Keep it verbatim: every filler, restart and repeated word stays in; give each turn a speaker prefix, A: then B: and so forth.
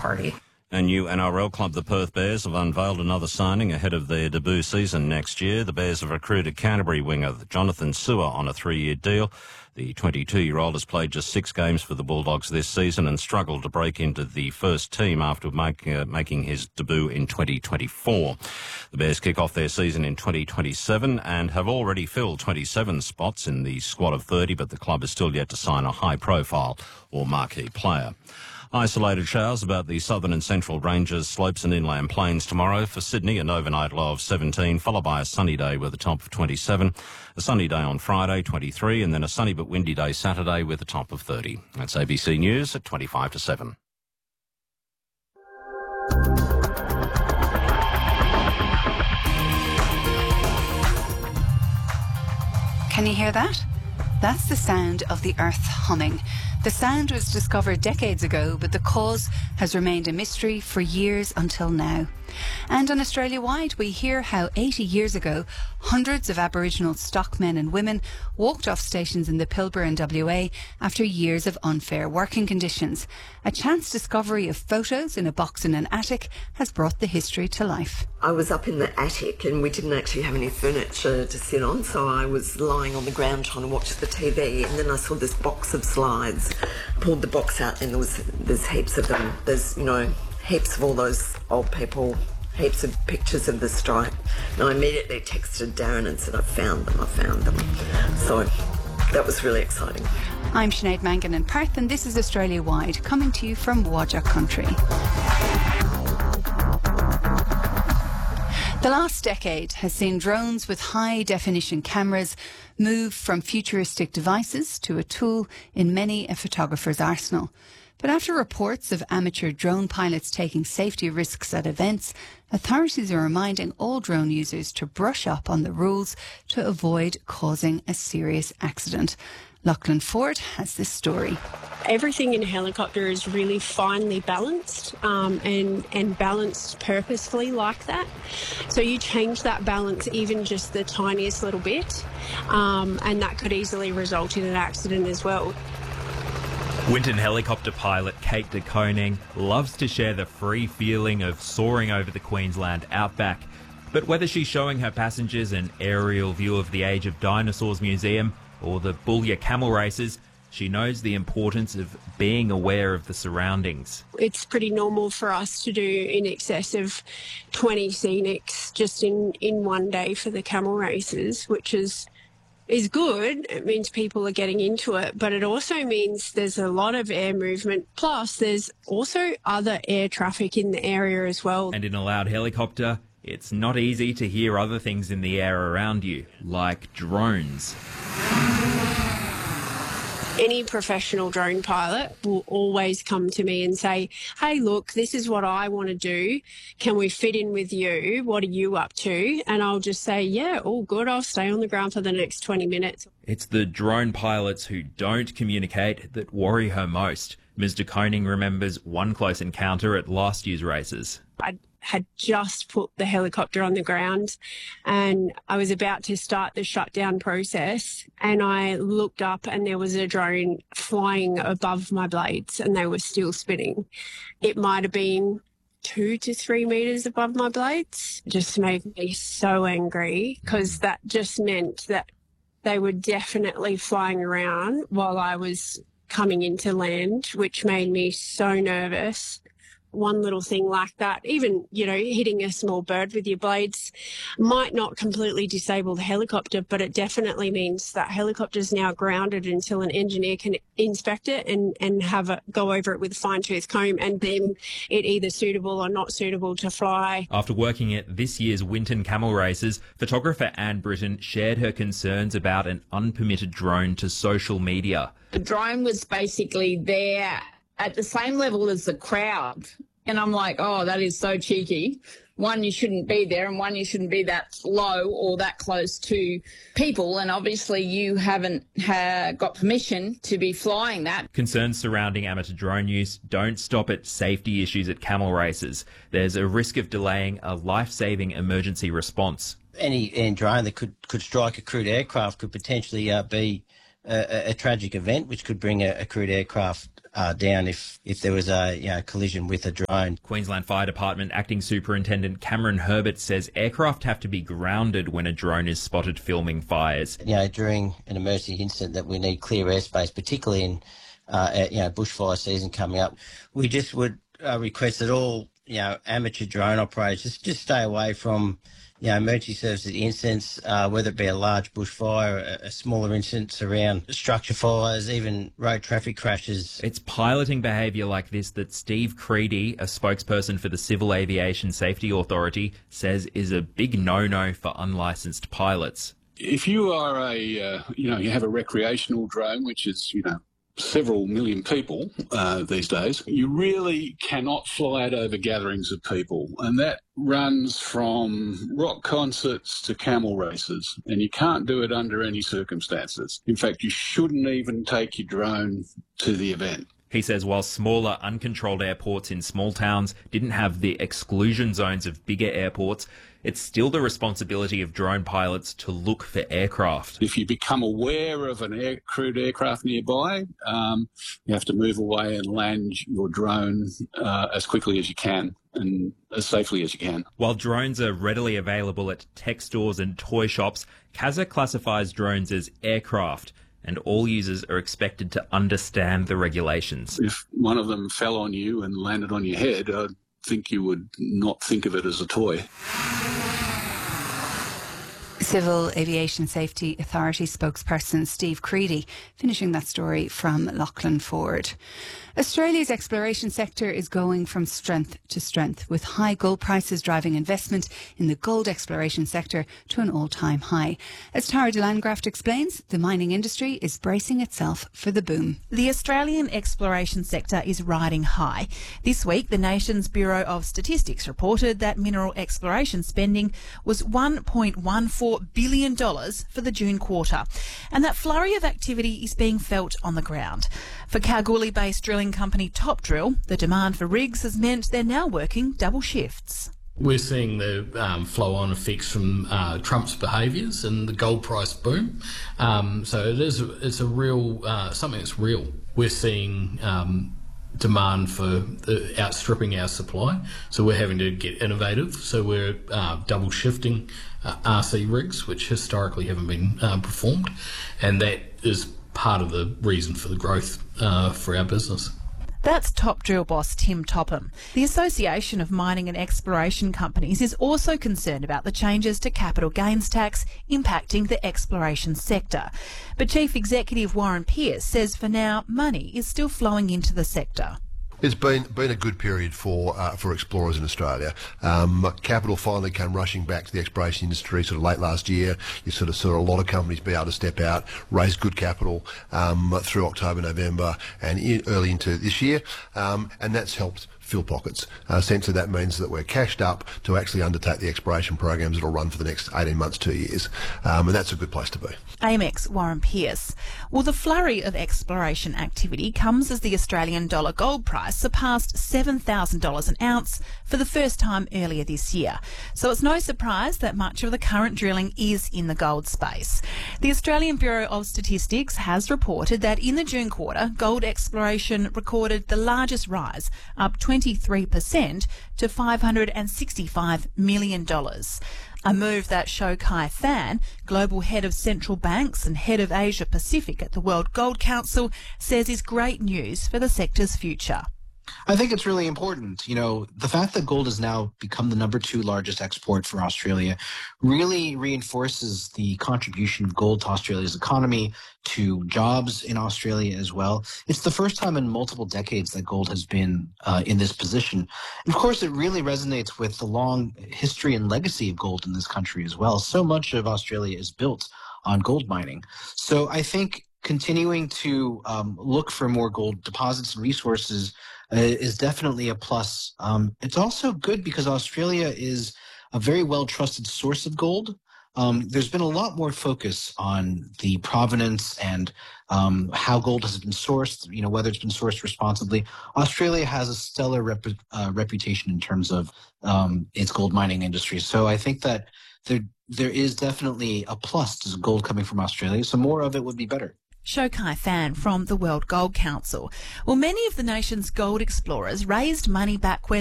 A: party.
B: A new N R L club, the Perth Bears, have unveiled another signing ahead of their debut season next year. The Bears have recruited Canterbury winger Jonathan Sewer on a three-year deal. The twenty-two-year-old has played just six games for the Bulldogs this season and struggled to break into the first team after make, uh, making his debut in twenty twenty-four. The Bears kick off their season in twenty twenty-seven and have already filled twenty-seven spots in the squad of thirty, but the club is still yet to sign a high-profile or marquee player. Isolated showers about the southern and central ranges, slopes and inland plains tomorrow. For Sydney, an overnight low of seventeen, followed by a sunny day with a top of twenty-seven. A sunny day on Friday, twenty-three, and then a sunny but windy day Saturday with a top of thirty. That's A B C News at twenty-five to seven.
C: Can you hear that? That's the sound of the earth humming. The sound was discovered decades ago, but the cause has remained a mystery for years until now. And on Australia-wide, we hear how eighty years ago, hundreds of Aboriginal stockmen and women walked off stations in the Pilbara in W A after years of unfair working conditions. A chance discovery of photos in a box in an attic has brought the history to life.
D: I was up in the attic and we didn't actually have any furniture to sit on, so I was lying on the ground trying to watch the T V, and then I saw this box of slides. Pulled the box out and there was there's heaps of them. There's, you know, heaps of all those old people, heaps of pictures of the strike. And I immediately texted Darren and said, I found them, I found them. So that was really exciting.
C: I'm Sinead Mangan in Perth, and this is Australia Wide, coming to you from Whadjuk country. The last decade has seen drones with high-definition cameras move from futuristic devices to a tool in many a photographer's arsenal. But after reports of amateur drone pilots taking safety risks at events, authorities are reminding all drone users to brush up on the rules to avoid causing a serious accident. Lachlan Ford has this story.
E: Everything in a helicopter is really finely balanced um, and, and balanced purposefully like that. So you change that balance even just the tiniest little bit, um, and that could easily result in an accident as well.
F: Winton helicopter pilot Kate de Koning loves to share the free feeling of soaring over the Queensland outback. But whether she's showing her passengers an aerial view of the Age of Dinosaurs Museum or the Boulia camel races, she knows the importance of being aware of the surroundings.
E: It's pretty normal for us to do in excess of twenty scenics just in, in one day for the camel races, which is is good. It means people are getting into it, but it also means there's a lot of air movement. Plus, there's also other air traffic in the area as well.
F: And in a loud helicopter, it's not easy to hear other things in the air around you, like drones.
E: Any professional drone pilot will always come to me and say, hey, look, this is what I want to do. Can we fit in with you? What are you up to? And I'll just say, yeah, all good. I'll stay on the ground for the next twenty minutes.
F: It's the drone pilots who don't communicate that worry her most. Miz de Koning remembers one close encounter at last year's races.
E: I had just put the helicopter on the ground and I was about to start the shutdown process, and I looked up and there was a drone flying above my blades and they were still spinning. It might have been two to three metres above my blades. It just made me so angry because that just meant that they were definitely flying around while I was coming into land, which made me so nervous. One little thing like that, even, you know, hitting a small bird with your blades might not completely disable the helicopter, but it definitely means that helicopter is now grounded until an engineer can inspect it and, and have a go over it with a fine-tooth comb and then it either suitable or not suitable to fly.
F: After working at this year's Winton Camel Races, photographer Anne Britton shared her concerns about an unpermitted drone to social media.
G: The drone was basically there at the same level as the crowd. And I'm like, oh, that is so cheeky. One, you shouldn't be there, and one, you shouldn't be that low or that close to people. And obviously you haven't ha- got permission to be flying that.
F: Concerns surrounding amateur drone use don't stop at safety issues at camel races. There's a risk of delaying a life-saving emergency response.
H: Any, any drone that could, could strike a crewed aircraft could potentially uh, be
A: a, a tragic event which could bring a, a crewed aircraft uh, down if, if there was a you know, collision with a drone.
F: Queensland Fire Department Acting Superintendent Cameron Herbert says aircraft have to be grounded when a drone is spotted filming fires.
A: You know, during an emergency incident that we need clear airspace, particularly in uh, you know, bushfire season coming up, we just would uh, request that all you know amateur drone operators just, just stay away from you know, emergency services incidents, uh, whether it be a large bushfire, a, a smaller incidents around structure fires, even road traffic crashes.
F: It's piloting behaviour like this that Steve Creedy, a spokesperson for the Civil Aviation Safety Authority, says is a big no-no for unlicensed pilots.
H: If you are a, uh, you know, you have a recreational drone, which is, you know, several million people uh, these days, you really cannot fly it over gatherings of people. And that runs from rock concerts to camel races. And you can't do it under any circumstances. In fact, you shouldn't even take your drone to the event.
F: He says while smaller, uncontrolled airports in small towns didn't have the exclusion zones of bigger airports, it's still the responsibility of drone pilots to look for aircraft.
H: If you become aware of an air, crewed aircraft nearby, um, you have to move away and land your drone uh, as quickly as you can and as safely as you can.
F: While drones are readily available at tech stores and toy shops, C A S A classifies drones as aircraft, and all users are expected to understand the regulations.
H: If one of them fell on you and landed on your head, I'd think you would not think of it as a toy.
C: Civil Aviation Safety Authority spokesperson Steve Creedy finishing that story from Lachlan Ford. Australia's exploration sector is going from strength to strength, with high gold prices driving investment in the gold exploration sector to an all-time high. As Tara de Landgraft explains, the mining industry is bracing itself for the boom.
I: The Australian exploration sector is riding high. This week, the nation's Bureau of Statistics reported that mineral exploration spending was one point one four billion dollars for the June quarter, and that flurry of activity is being felt on the ground. For Kalgoorlie-based drilling company Top Drill, the demand for rigs has meant they're now working double shifts.
J: We're seeing the um, flow-on effects from uh, Trump's behaviours and the gold price boom. Um, so it is, it's a real, uh, something that's real. We're seeing um, demand for the outstripping our supply, so we're having to get innovative. So we're uh, double shifting uh, R C rigs, which historically haven't been uh, performed, and that is part of the reason for the growth uh, for our business.
I: That's Top Drill boss Tim Topham. The Association of Mining and Exploration Companies is also concerned about the changes to capital gains tax impacting the exploration sector. But Chief Executive Warren Pearce says for now, money is still flowing into the sector.
K: It's been been a good period for uh, for explorers in Australia. Um, capital finally came rushing back to the exploration industry sort of late last year. You sort of saw a lot of companies be able to step out, raise good capital um, through October, November, and in, early into this year, um, and that's helped fill pockets. Uh, essentially, that means that we're cashed up to actually undertake the exploration programs that will run for the next eighteen months, two years, um, and that's a good place to be.
I: A M X Warren Pearce. Well, the flurry of exploration activity comes as the Australian dollar gold price surpassed seven thousand dollars an ounce for the first time earlier this year. So it's no surprise that much of the current drilling is in the gold space. The Australian Bureau of Statistics has reported that in the June quarter, gold exploration recorded the largest rise, up twenty-three percent to five hundred sixty-five million dollars. A move that Shou Kai Fan, Global Head of Central Banks and Head of Asia Pacific at the World Gold Council, says is great news for the sector's future.
L: I think it's really important. You know, the fact that gold has now become the number two largest export for Australia really reinforces the contribution of gold to Australia's economy, to jobs in Australia as well. It's the first time in multiple decades that gold has been uh, in this position. And of course, it really resonates with the long history and legacy of gold in this country as well. So much of Australia is built on gold mining. So I think continuing to um, look for more gold deposits and resources uh, is definitely a plus. Um, it's also good because Australia is a very well-trusted source of gold. Um, there's been a lot more focus on the provenance and um, how gold has been sourced, you know, whether it's been sourced responsibly. Australia has a stellar rep uh, reputation in terms of um, its gold mining industry. So I think that there, there is definitely a plus to gold coming from Australia. So more of it would be better.
I: Shokai Fan from the World Gold Council. Well, many of the nation's gold explorers raised money back when